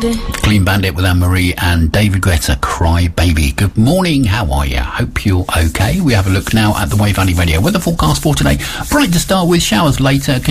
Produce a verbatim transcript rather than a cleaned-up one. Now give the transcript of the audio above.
Clean Bandit with Anne-Marie and David Guetta, Cry Baby. Good morning, how are you? Hope you're okay. We have a look now at the Wave Valley Radio weather forecast for today. Bright to start with, showers later.